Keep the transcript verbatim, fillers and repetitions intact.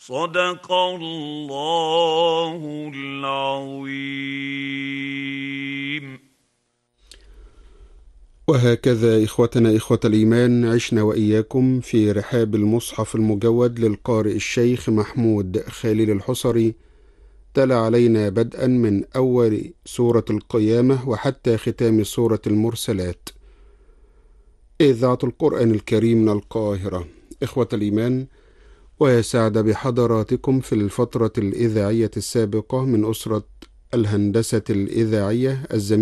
صدق الله العظيم. وهكذا إخوتنا إخوة الإيمان عشنا وإياكم في رحاب المصحف المجود للقارئ الشيخ محمود خليل الحصري، تلا علينا بدءا من أول سورة القيامة وحتى ختام سورة المرسلات. إذاعة القرآن الكريم من القاهرة. إخوة الإيمان، ويسعد بحضراتكم في الفترة الإذاعية السابقة من أسرة الهندسة الإذاعية الزميل